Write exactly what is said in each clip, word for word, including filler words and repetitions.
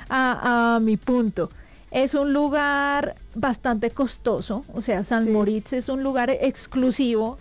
a, a mi punto. Es un lugar bastante costoso, o sea, San Sí. Moritz es un lugar exclusivo.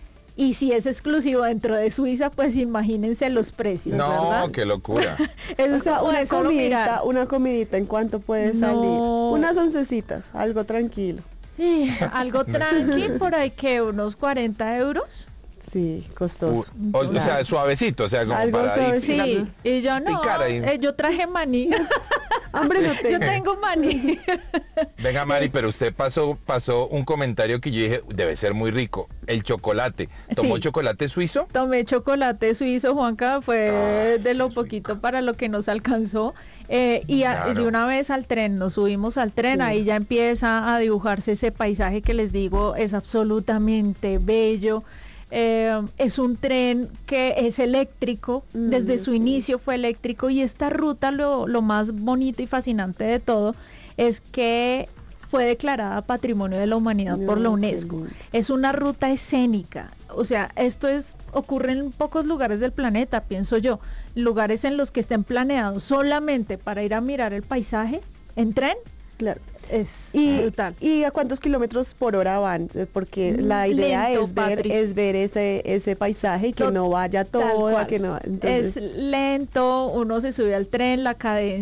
Y si es exclusivo dentro de Suiza, pues imagínense los precios, No, ¿verdad? qué locura. Eso O sea, como una de solo comidita, mirar. una comidita, ¿en cuánto puede No. salir? Unas oncecitas, algo tranquilo. Y algo tranqui, por ahí que unos cuarenta euros. Sí, costoso. O, o sea, suavecito, o sea, como Algo para ir suavecito. Sí, y yo no, picar ahí. eh, yo traje maní. Hambre no Yo tengo. tengo maní. Venga, Mari, pero usted pasó, pasó un comentario que yo dije, debe ser muy rico, el chocolate. ¿Tomó Sí. chocolate suizo? Tomé chocolate suizo, Juanca, fue de lo poquito para lo que nos alcanzó. Eh, y a- Claro. de una vez al tren, nos subimos al tren, Sí. ahí ya empieza a dibujarse ese paisaje que les digo es absolutamente bello. Eh, es un tren que es eléctrico, Mm, desde su sí. inicio fue eléctrico y esta ruta lo, lo más bonito y fascinante de todo es que fue declarada Patrimonio de la Humanidad por la Ay, qué UNESCO. lindo. Es una ruta escénica, o sea, esto es ocurre en pocos lugares del planeta, pienso yo, lugares en los que estén planeados solamente para ir a mirar el paisaje en tren, Claro. es Y, brutal. ¿Y a cuántos kilómetros por hora van? Eh, Porque la idea Lento, es ver, Patri. es ver ese, ese paisaje y que Tot- no vaya Tal todo, cual. que no. Entonces, Es lento, uno se sube al tren, la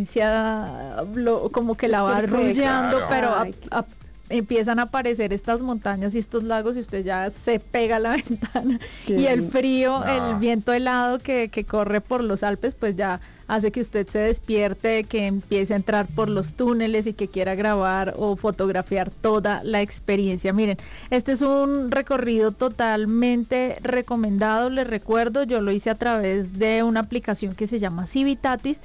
cadencia lo- como que la Es va perfecto. arrullando, Claro. pero a- Ay, qué- a- empiezan a aparecer estas montañas y estos lagos y usted ya se pega a la ventana Qué y el lindo. frío, No. el viento helado que, que corre por los Alpes pues ya hace que usted se despierte, que empiece a entrar por los túneles y que quiera grabar o fotografiar toda la experiencia. Miren, este es un recorrido totalmente recomendado, les recuerdo, yo lo hice a través de una aplicación que se llama Civitatis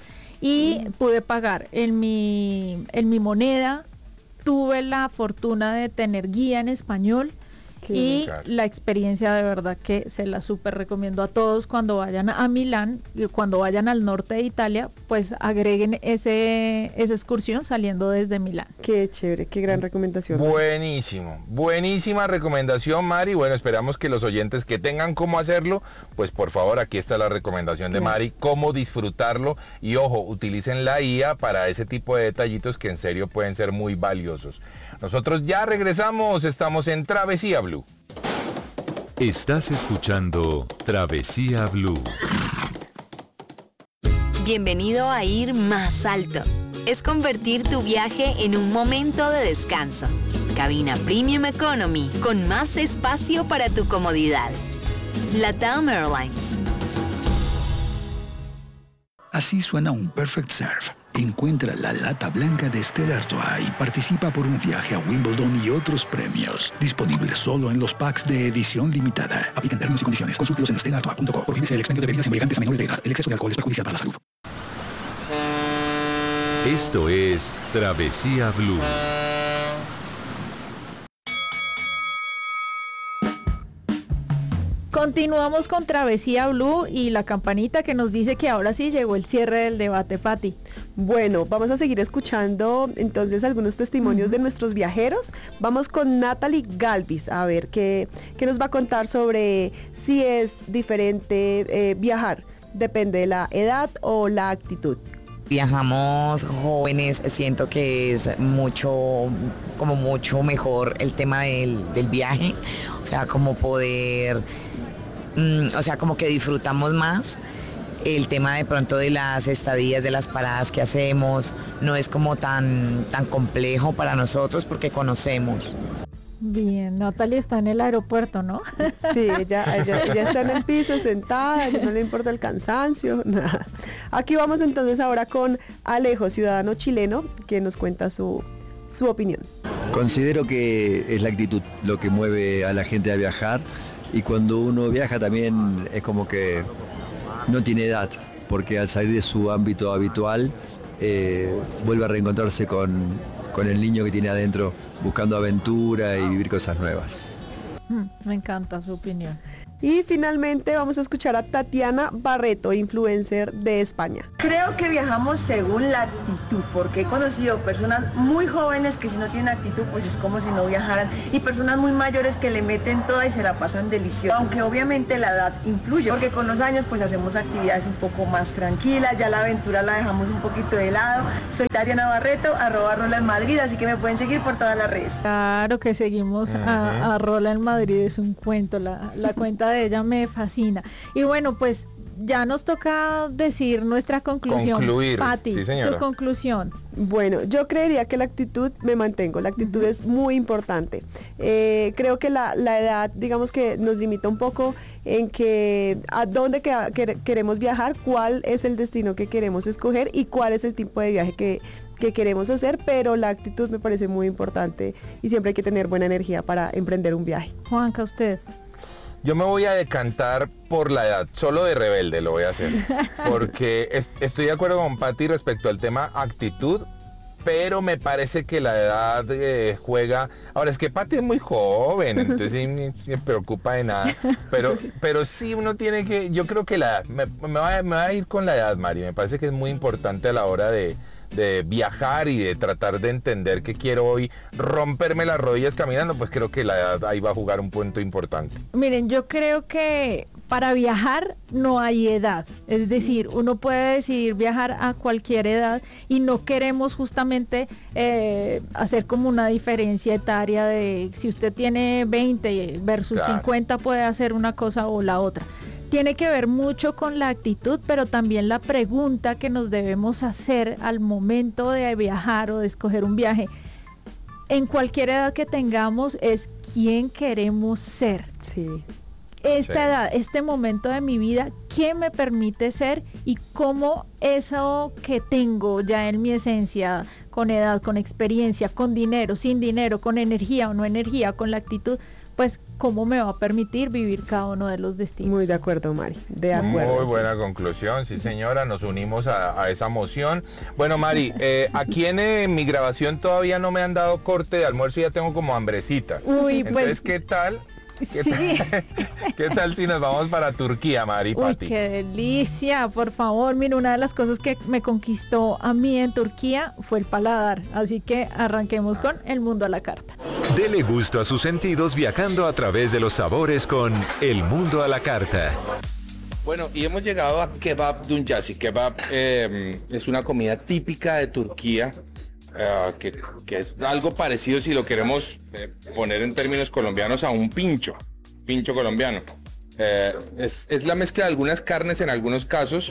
y pude pagar en mi, en mi moneda. Tuve la fortuna de tener guía en español Qué y Claro. la experiencia de verdad que se la súper recomiendo a todos cuando vayan a Milán y cuando vayan al norte de Italia, pues agreguen ese, esa excursión saliendo desde Milán. qué chévere, qué gran recomendación. Buenísimo, buenísima recomendación, Mari. Bueno, esperamos que los oyentes que tengan cómo hacerlo, pues por favor, aquí está la recomendación de Claro. Mari, cómo disfrutarlo. Y ojo, utilicen la I A para ese tipo de detallitos que en serio pueden ser muy valiosos. Nosotros ya regresamos, estamos en Travesía Blue. Estás escuchando Travesía Blue. Bienvenido a ir más alto. Es convertir tu viaje en un momento de descanso. Cabina Premium Economy con más espacio para tu comodidad. LATAM Airlines. Así suena un Perfect Serve. Encuentra la lata blanca de Stella Artois y participa por un viaje a Wimbledon y otros premios. Disponible solo en los packs de edición limitada. Aplican términos y condiciones. Consúltalos en stella artois punto com. Prohíbese el expendio de bebidas embriagantes a menores de edad. El exceso de alcohol es perjudicial para la salud. Esto es Travesía Blue. Continuamos con Travesía Blue y la campanita que nos dice que ahora sí llegó el cierre del debate, Pati. Bueno, vamos a seguir escuchando entonces algunos testimonios de nuestros viajeros. Vamos con Natalie Galvis a ver qué, qué nos va a contar sobre si es diferente eh, viajar. Depende de la edad o la actitud. Viajamos jóvenes, siento que es mucho, como mucho mejor el tema del, del viaje, o sea, como poder, mm, o sea, como que disfrutamos más el tema de pronto de las estadías, de las paradas que hacemos, no es como tan, tan complejo para nosotros porque conocemos. Bien, Natalie está en el aeropuerto, ¿no? Sí, ella, ella, ella está en el piso sentada, no le importa el cansancio, nada. Aquí vamos entonces ahora con Alejo, ciudadano chileno, que nos cuenta su, su opinión. Considero que es la actitud lo que mueve a la gente a viajar y cuando uno viaja también es como que no tiene edad, porque al salir de su ámbito habitual eh, vuelve a reencontrarse con, con el niño que tiene adentro buscando aventura y vivir cosas nuevas. Mm, Me encanta su opinión. Y finalmente vamos a escuchar a Tatiana Barreto, influencer de España. Creo que viajamos según la actitud, porque he conocido personas muy jóvenes que si no tienen actitud, pues es como si no viajaran, y personas muy mayores que le meten toda y se la pasan delicioso, aunque obviamente la edad influye, porque con los años pues hacemos actividades un poco más tranquilas, ya la aventura la dejamos un poquito de lado. Soy Tatiana Barreto, arroba Rola en Madrid, así que me pueden seguir por todas las redes. Claro que seguimos uh-huh. a, a Rola en Madrid, es un cuento, la, la cuenta de ella me fascina. Y bueno, pues ya nos toca decir nuestra conclusión. Concluir, Pati, sí, señora. Su conclusión. Bueno, yo creería que la actitud, me mantengo, la actitud uh-huh. es muy importante. Eh, creo que la, la edad, digamos que nos limita un poco en que a dónde que, que, queremos viajar, cuál es el destino que queremos escoger y cuál es el tipo de viaje que, que queremos hacer, pero la actitud me parece muy importante y siempre hay que tener buena energía para emprender un viaje. Juanca, usted. Yo me voy a decantar por la edad, solo de rebelde lo voy a hacer, porque es, estoy de acuerdo con Pati respecto al tema actitud, pero me parece que la edad eh, juega. Ahora es que Pati es muy joven, entonces sí me, me preocupa de nada, pero, pero sí uno tiene que, yo creo que la edad, me, me, va, me va a ir con la edad, Mari, me parece que es muy importante a la hora de... de viajar y de tratar de entender que quiero hoy romperme las rodillas caminando, pues creo que la edad ahí va a jugar un punto importante. Miren, yo creo que para viajar no hay edad, es decir, uno puede decidir viajar a cualquier edad y no queremos justamente eh, hacer como una diferencia etaria de si usted tiene veinte versus claro. cincuenta puede hacer una cosa o la otra. Tiene que ver mucho con la actitud, pero también la pregunta que nos debemos hacer al momento de viajar o de escoger un viaje, en cualquier edad que tengamos, es quién queremos ser. Sí. Esta sí. edad, este momento de mi vida, ¿qué me permite ser? Y cómo eso que tengo ya en mi esencia, con edad, con experiencia, con dinero, sin dinero, con energía o no energía, con la actitud, pues cómo me va a permitir vivir cada uno de los destinos. Muy de acuerdo, Mari, de acuerdo. Muy buena conclusión, sí señora, nos unimos a, a esa moción. Bueno, Mari, eh, aquí en, eh, mi grabación todavía no me han dado corte de almuerzo y ya tengo como hambrecita. Uy, Entonces, pues... ¿qué tal? ¿Qué, sí. tal, ¿Qué tal si nos vamos para Turquía, Mari? Uy, Pati? qué delicia, por favor. Mira, una de las cosas que me conquistó a mí en Turquía fue el paladar. Así que arranquemos con El Mundo a la Carta. Dele gusto a sus sentidos viajando a través de los sabores con El Mundo a la Carta. Bueno, y hemos llegado a Kebab Dunjasi. Kebab eh, es una comida típica de Turquía. Uh, que, que es algo parecido, si lo queremos eh, poner en términos colombianos, a un pincho, pincho colombiano. Eh, es, es la mezcla de algunas carnes en algunos casos.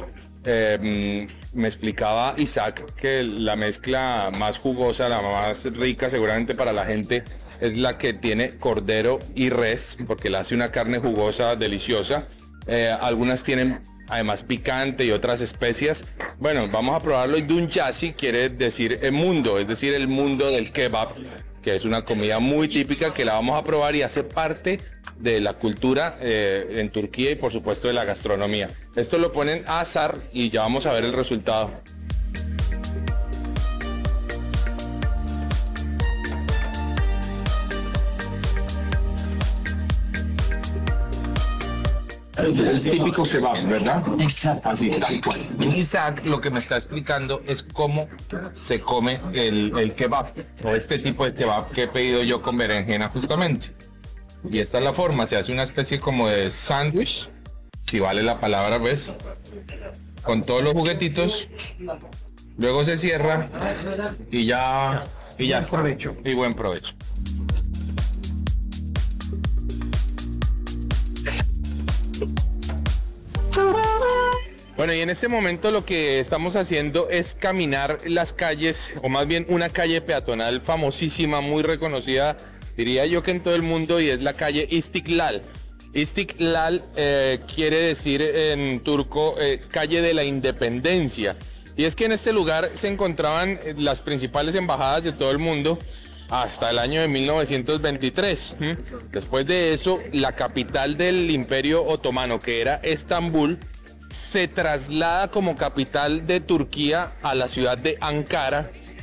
Eh, me explicaba Isaac que la mezcla más jugosa, la más rica seguramente para la gente, es la que tiene cordero y res, porque la hace una carne jugosa, deliciosa. Eh, algunas tienen además picante y otras especias. Bueno, vamos a probarlo. Y Dunjasi quiere decir el mundo, es decir, el mundo del kebab, que es una comida muy típica que la vamos a probar y hace parte de la cultura eh, en Turquía y por supuesto de la gastronomía. Esto lo ponen a asar y ya vamos a ver el resultado. Ese es el típico kebab, ¿verdad? Exacto. Así, tal cual. Isaac lo que me está explicando es cómo se come el, el kebab, o este tipo de kebab que he pedido yo con berenjena justamente. Y esta es la forma, se hace una especie como de sándwich, si vale la palabra, ¿ves? Con todos los juguetitos, luego se cierra y ya, y ya está. Y buen provecho. Bueno, y en este momento lo que estamos haciendo es caminar las calles, o más bien una calle peatonal famosísima, muy reconocida, diría yo que en todo el mundo, y es la calle Istiklal. Istiklal eh, quiere decir en turco eh, calle de la independencia. Y es que en este lugar se encontraban las principales embajadas de todo el mundo hasta el año de mil novecientos veintitrés. Después de eso, la capital del Imperio Otomano, que era Estambul, se traslada como capital de Turquía a la ciudad de Ankara,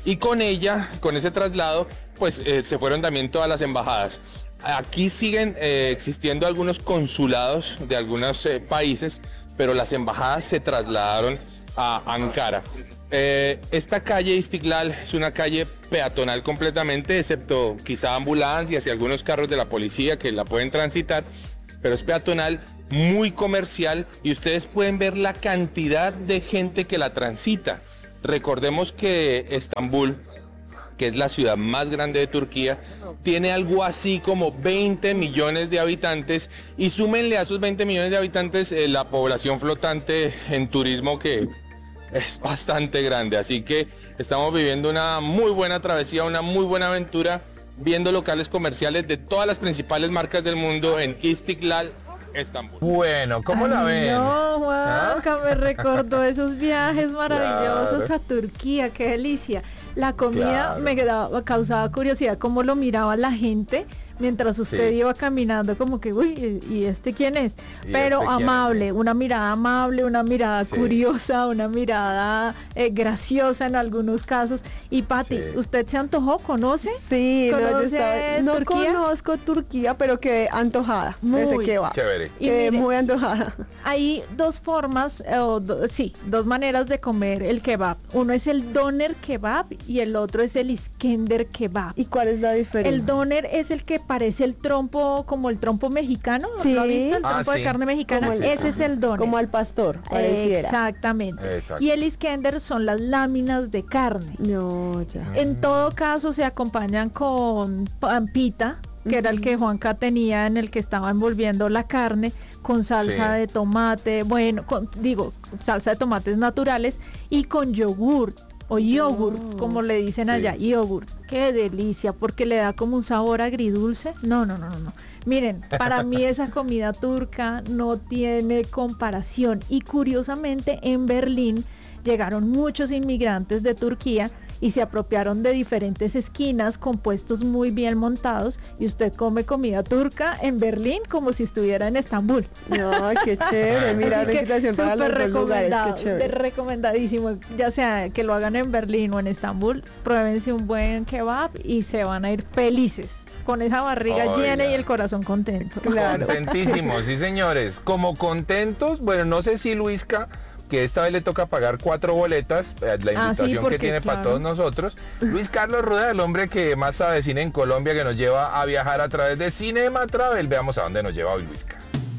Y con ella, con ese traslado, pues eh, se fueron también todas las embajadas. Aquí siguen eh, existiendo algunos consulados de algunos eh, países, pero las embajadas se trasladaron a Ankara. Eh, esta calle Istiklal es una calle peatonal completamente, excepto quizá ambulancias y algunos carros de la policía que la pueden transitar, pero es peatonal, muy comercial, y ustedes pueden ver la cantidad de gente que la transita. Recordemos que Estambul, que es la ciudad más grande de Turquía, tiene algo así como veinte millones de habitantes, y súmenle a esos veinte millones de habitantes eh, la población flotante en turismo, que es bastante grande. Así que estamos viviendo una muy buena travesía, una muy buena aventura, viendo locales comerciales de todas las principales marcas del mundo en Istiklal, Estambul. Bueno, ¿cómo la Ay, ven? No, Juanca, me recordó esos viajes maravillosos Claro. a Turquía, qué delicia. La comida Claro. me daba- causaba curiosidad cómo lo miraba la gente mientras usted Sí. iba caminando, como que, uy, ¿y este quién es? ¿Y Pero este quién es? amable, una mirada amable, una mirada Sí. curiosa, una mirada eh, graciosa en algunos casos. Y Pati, Sí. ¿usted se antojó? ¿Conoce? Sí, no, yo ¿Conoce estaba- no Turquía? conozco Turquía, pero quedé antojada. Muy. Ese que va. Chévere. Y Quedé mire, muy antojada. hay dos formas, eh, o do- sí, dos maneras de comer el kebab. Uno es el doner kebab y el otro es el iskender kebab. ¿Y cuál es la diferencia? El doner es el que parece el trompo, como el trompo mexicano. Sí. ¿Lo ha visto? El Ah, trompo de sí. carne mexicana. Como el- Ese es el doner. Como al pastor, pareciera. Exactamente. Exacto. Y el iskender son las láminas de carne. No, ya. En todo caso se acompañan con pampita, que era el que Juanca tenía, en el que estaba envolviendo la carne, con salsa Sí. de tomate, bueno, con- digo, salsa de tomates naturales, y con yogurt o yogurt, Oh. como le dicen Sí. allá, yogurt. Qué delicia, porque le da como un sabor agridulce. No, no, no, no, no. Miren, para mí esa comida turca no tiene comparación. Y curiosamente en Berlín llegaron muchos inmigrantes de Turquía y se apropiaron de diferentes esquinas con puestos muy bien montados, y usted come comida turca en Berlín como si estuviera en Estambul. No, qué chévere. Mira, Así la que invitación para los súper dos lugares. recomendado, Qué chévere. de- recomendadísimo, ya sea que lo hagan en Berlín o en Estambul, pruébense un buen kebab y se van a ir felices, con esa barriga Oiga. llena y el corazón contento. Claro. Contentísimos, sí señores. Como contentos, bueno, no sé si Luisca, que esta vez le toca pagar cuatro boletas, eh, la Ah, sí, invitación porque, que tiene para claro. todos nosotros. Luis Carlos Rueda, el hombre que más sabe de cine en Colombia, que nos lleva a viajar a través de Cinema Travel. Veamos a dónde nos lleva hoy Luisca.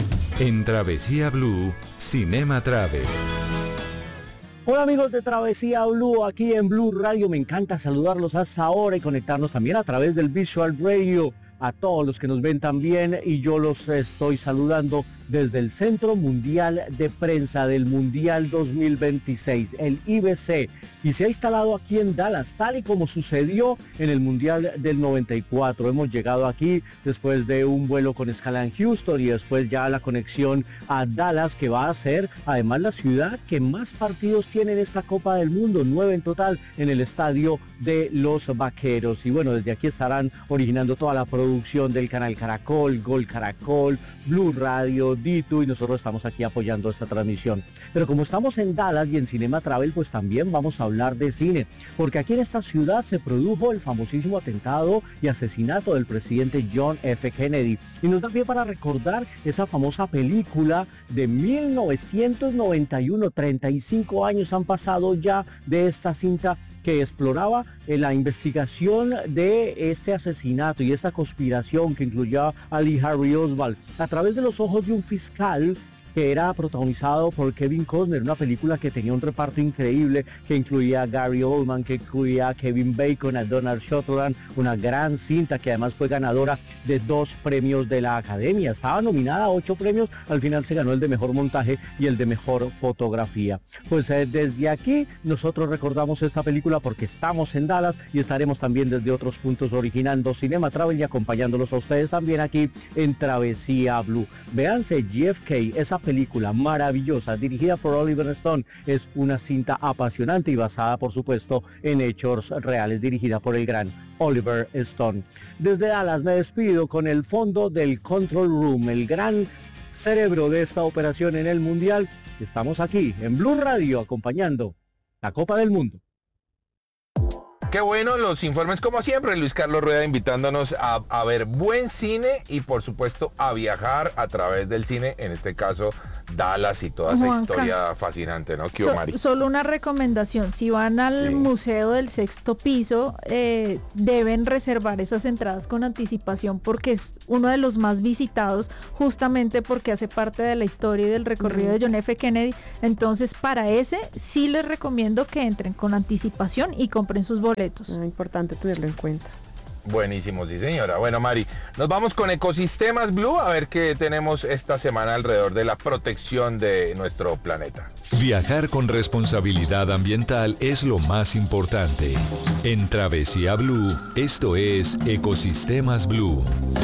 En Travesía Blue, Cinema Travel. Hola amigos de Travesía Blue, aquí en Blue Radio. Me encanta saludarlos hasta ahora y conectarnos también a través del Visual Radio. A todos los que nos ven también, y yo los estoy saludando desde el Centro Mundial de Prensa del Mundial dos mil veintiséis, el I B C, y se ha instalado aquí en Dallas, tal y como sucedió en el Mundial del noventa y cuatro. Hemos llegado aquí después de un vuelo con escala en Houston y después ya la conexión a Dallas, que va a ser además la ciudad que más partidos tiene en esta Copa del Mundo, nueve en total en el estadio de los Vaqueros. Y bueno, desde aquí estarán originando toda la producción del canal Caracol, Gol Caracol, Blue Radio, D dos, y nosotros estamos aquí apoyando esta transmisión. Pero como estamos en Dallas y en Cinema Travel, pues también vamos a hablar de cine, porque aquí en esta ciudad se produjo el famosísimo atentado y asesinato del presidente John F. Kennedy, y nos da pie para recordar esa famosa película de mil novecientos noventa y uno. treinta y cinco años han pasado ya de esta cinta que exploraba eh, la investigación de este asesinato y esta conspiración que incluyó a Lee Harvey Oswald a través de los ojos de un fiscal, que era protagonizado por Kevin Costner, una película que tenía un reparto increíble, que incluía a Gary Oldman, que incluía a Kevin Bacon, a Donald Sutherland, una gran cinta que además fue ganadora de dos premios de la Academia. Estaba nominada a ocho premios, al final se ganó el de mejor montaje y el de mejor fotografía. Pues eh, desde aquí nosotros recordamos esta película porque estamos en Dallas y estaremos también desde otros puntos originando Cinema Travel y acompañándolos a ustedes también aquí en Travesía Blue. Véanse J F K, esa película maravillosa dirigida por Oliver Stone. Es una cinta apasionante y basada, por supuesto, en hechos reales, dirigida por el gran Oliver Stone. Desde Dallas me despido con el fondo del Control Room, el gran cerebro de esta operación en el Mundial. Estamos aquí en Blue Radio acompañando la Copa del Mundo. Qué bueno los informes como siempre, Luis Carlos Rueda invitándonos a, a ver buen cine y por supuesto a viajar a través del cine, en este caso Dallas y toda esa Juanca, historia fascinante, ¿no? So, solo una recomendación, si van al Sí. Museo del Sexto Piso, eh, deben reservar esas entradas con anticipación porque es uno de los más visitados, justamente porque hace parte de la historia y del recorrido Ujú. de John F. Kennedy. Entonces, para ese sí les recomiendo que entren con anticipación y compren sus boletos. Ah, importante tenerlo en cuenta. Buenísimo, sí señora. Bueno, Mari, nos vamos con Ecosistemas Blue a ver qué tenemos esta semana alrededor de la protección de nuestro planeta. Viajar con responsabilidad ambiental es lo más importante. En Travesía Blue, esto es Ecosistemas Blue.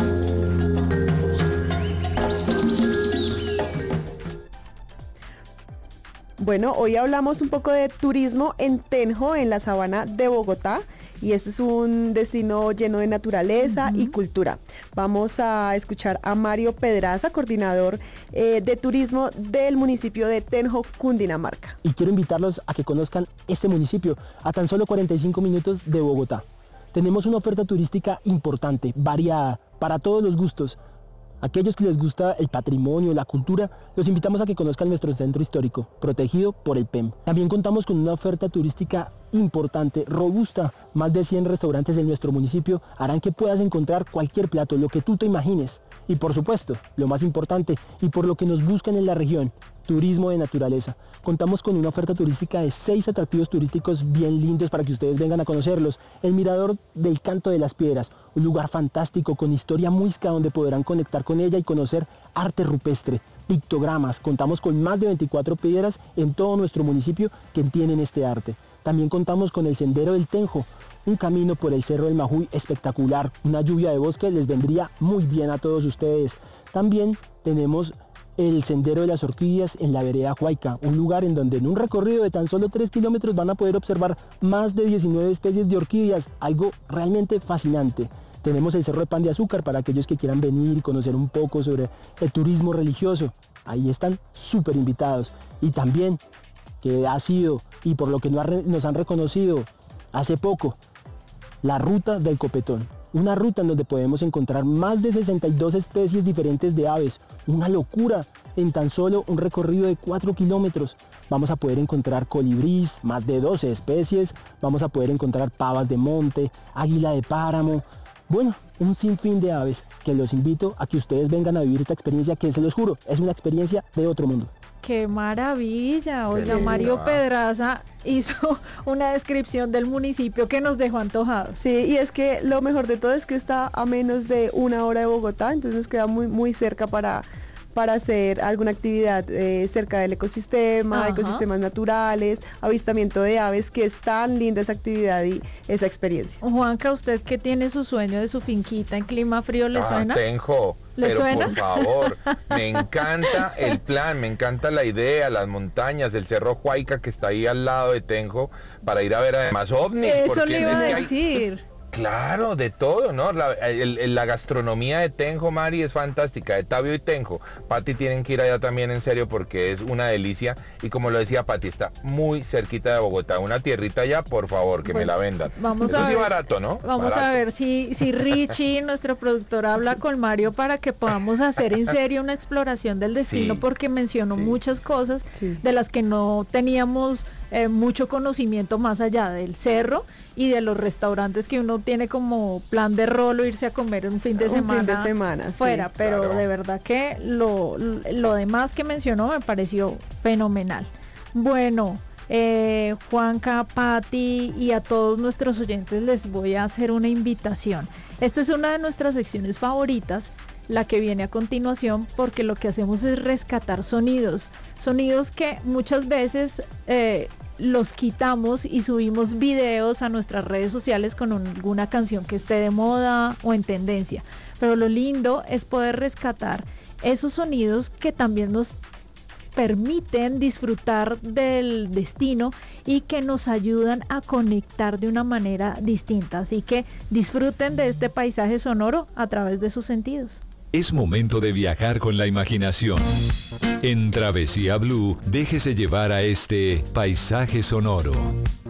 Bueno, hoy hablamos un poco de turismo en Tenjo, en la sabana de Bogotá. Y este es un destino lleno de naturaleza y cultura. Vamos a escuchar a Mario Pedraza, coordinador eh, de turismo del municipio de Tenjo, Cundinamarca. Y quiero invitarlos a que conozcan este municipio a tan solo cuarenta y cinco minutos de Bogotá. Tenemos una oferta turística importante, variada, para todos los gustos. Aquellos que les gusta el patrimonio, la cultura, los invitamos a que conozcan nuestro centro histórico, protegido por el P E M. También contamos con una oferta turística importante, robusta. Más de cien restaurantes en nuestro municipio harán que puedas encontrar cualquier plato, lo que tú te imagines. Y por supuesto, lo más importante, y por lo que nos buscan en la región, turismo de naturaleza. Contamos con una oferta turística de seis atractivos turísticos bien lindos para que ustedes vengan a conocerlos. El Mirador del Canto de las Piedras, un lugar fantástico con historia muisca donde podrán conectar con ella y conocer arte rupestre, pictogramas. Contamos con más de veinticuatro piedras en todo nuestro municipio que tienen este arte. También contamos con el Sendero del Tenjo, un camino por el Cerro del Majuy espectacular. Una lluvia de bosque les vendría muy bien a todos ustedes. También tenemos el Sendero de las Orquídeas en la vereda Huayca, un lugar en donde en un recorrido de tan solo tres kilómetros van a poder observar más de diecinueve especies de orquídeas, algo realmente fascinante. Tenemos el Cerro de Pan de Azúcar para aquellos que quieran venir y conocer un poco sobre el turismo religioso. Ahí están súper invitados. Y también, que ha sido, y por lo que nos han reconocido hace poco, la Ruta del Copetón. Una ruta en donde podemos encontrar más de sesenta y dos especies diferentes de aves. Una locura en tan solo un recorrido de cuatro kilómetros. Vamos a poder encontrar colibrís, más de doce especies. Vamos a poder encontrar pavas de monte, águila de páramo. Bueno, un sinfín de aves que los invito a que ustedes vengan a vivir esta experiencia que, se los juro, es una experiencia de otro mundo. ¡Qué maravilla! Oiga, lindo. Mario Pedraza hizo una descripción del municipio que nos dejó antojados. Sí, y es que lo mejor de todo es que está a menos de una hora de Bogotá, entonces nos queda muy, muy cerca para, para hacer alguna actividad eh, cerca del ecosistema, Ajá. ecosistemas naturales, avistamiento de aves, que es tan linda esa actividad y esa experiencia. Juanca, usted que tiene su sueño de su finquita en clima frío, ¿le Ah, suena? Tenjo, ¿Le pero suena? por favor, me encanta el plan, me encanta la idea, las montañas, el Cerro Huayca que está ahí al lado de Tenjo, para ir a ver además ovnis. Eso porque le iba es a que hay- decir. Claro, de todo, ¿no? La, el- el- la gastronomía de Tenjo, Mari, es fantástica, de Tabio y Tenjo. Pati, tienen que ir allá también en serio porque es una delicia. Y como lo decía Pati, está muy cerquita de Bogotá. Una tierrita allá, por favor, que Bueno, me la vendan. vamos Eso a sí ver. barato, ¿no? Vamos Barato. a ver si, si Richie, nuestro productor, habla con Mario para que podamos hacer en serio una exploración del destino, Sí, porque mencionó sí. muchas cosas Sí. de las que no teníamos eh, mucho conocimiento más allá del cerro y de los restaurantes que uno tiene como plan de rolo irse a comer un fin de Un semana, fin de semana, sí, fuera, pero claro. de verdad que lo, lo demás que mencionó me pareció fenomenal. Bueno, eh, Juanca, Pati y a todos nuestros oyentes les voy a hacer una invitación. Esta es una de nuestras secciones favoritas, la que viene a continuación, porque lo que hacemos es rescatar sonidos, sonidos que muchas veces eh, los quitamos y subimos videos a nuestras redes sociales con un- alguna canción que esté de moda o en tendencia. Pero lo lindo es poder rescatar esos sonidos que también nos permiten disfrutar del destino y que nos ayudan a conectar de una manera distinta. Así que disfruten de este paisaje sonoro a través de sus sentidos. Es momento de viajar con la imaginación. En Travesía Blue, déjese llevar a este paisaje sonoro.